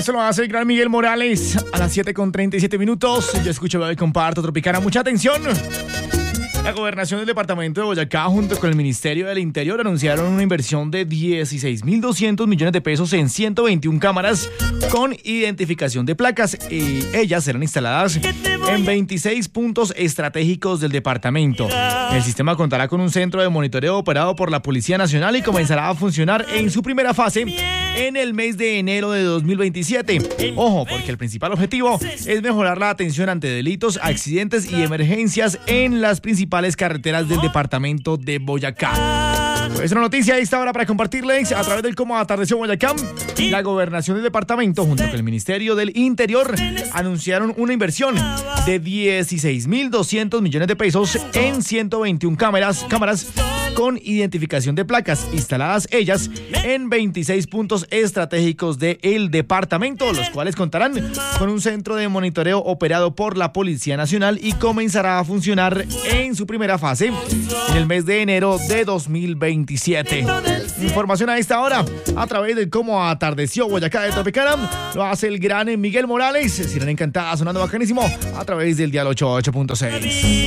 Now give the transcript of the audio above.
Eso lo hace el gran Miguel Morales a las 7:37. Yo escucho, veo y comparto Tropicana. Mucha atención. La gobernación del departamento de Boyacá junto con el Ministerio del Interior anunciaron una inversión de 16.200 millones de pesos en 121 cámaras con identificación de placas y ellas serán instaladas en 26 puntos estratégicos del departamento. El sistema contará con un centro de monitoreo operado por la Policía Nacional y comenzará a funcionar en su primera fase en el mes de enero de 2027. Ojo, porque el principal objetivo es mejorar la atención ante delitos, accidentes y emergencias en las principales carreteras del departamento de Boyacá. Es una noticia a esta hora para compartirles a través del Cómo Atardeció Boyacá. La gobernación del departamento junto con el Ministerio del Interior anunciaron una inversión de 16.200 millones de pesos en 121 cámaras con identificación de placas, instaladas ellas en 26 puntos estratégicos del departamento, los cuales contarán con un centro de monitoreo operado por la Policía Nacional y comenzará a funcionar en su primera fase en el mes de enero de 2027. Información a esta hora a través del Cómo Atardeció Boyacá de Tropicana. Lo hace el gran Miguel Morales. Serán encantadas sonando bacanísimo a través del dial 88.6.